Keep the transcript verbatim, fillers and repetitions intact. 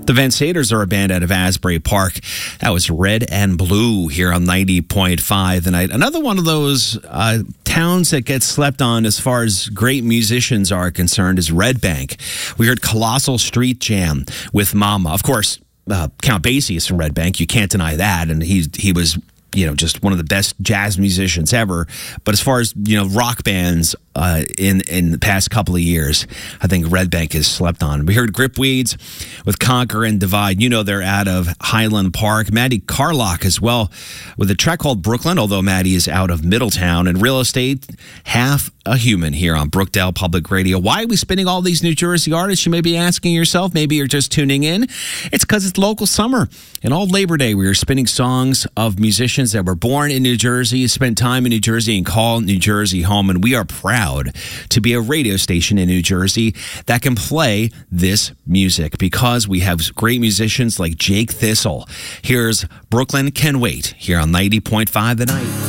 The Van Saders are a band out of Asbury Park. That was Red and Blue here on ninety point five tonight. Another one of those uh, towns that gets slept on as far as great musicians are concerned is Red Bank. We heard Colossal Street Jam with Mama. Of course, uh, Count Basie is from Red Bank. You can't deny that. And he, he was, you know, just one of the best jazz musicians ever. But as far as, you know, rock bands uh, in, in the past couple of years, I think Red Bank is slept on. We heard Gripweeds with Conquer and Divide. You know, they're out of Highland Park. Maddie Carlock as well with a track called Brooklyn, although Maddie is out of Middletown. And Real Estate, Half a Human here on Brookdale Public Radio. Why are we spinning all these New Jersey artists? You may be asking yourself. Maybe you're just tuning in. It's because it's local summer. And all Labor Day, we are spinning songs of musicians that were born in New Jersey, spent time in New Jersey, and call New Jersey home. And we are proud to be a radio station in New Jersey that can play this music because we have great musicians like Jake Thistle. Here's Brooklyn Can Wait here on ninety point five The Night.